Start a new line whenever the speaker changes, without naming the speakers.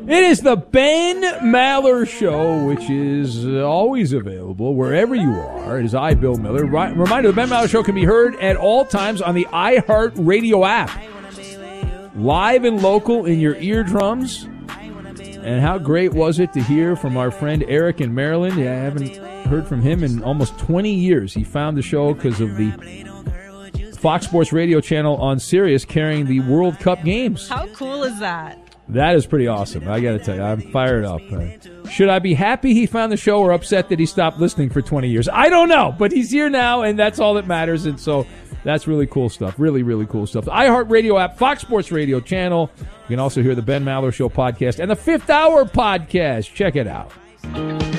It is the Ben Maller Show, which is always available wherever you are. It is I, Bill Miller. Reminder, the Ben Maller Show can be heard at all times on the iHeart Radio app. Live and local in your eardrums. And how great was it to hear from our friend Eric in Maryland? I haven't heard from him in almost 20 years. He found the show because of the Fox Sports Radio channel on Sirius carrying the World Cup games.
How cool is that?
That is pretty awesome. I got to tell you, I'm fired up. Should I be happy he found the show or upset that he stopped listening for 20 years? I don't know, but he's here now, and that's all that matters. And so that's really cool stuff. Really, really cool stuff. The iHeartRadio app, Fox Sports Radio channel. You can also hear the Ben Maller Show podcast and the Fifth Hour podcast. Check it out.